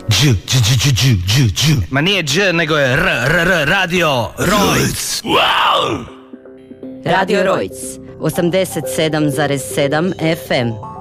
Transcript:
Ma nije dž, nego je Radio Rojc. Radio Rojc, 87,7 FM.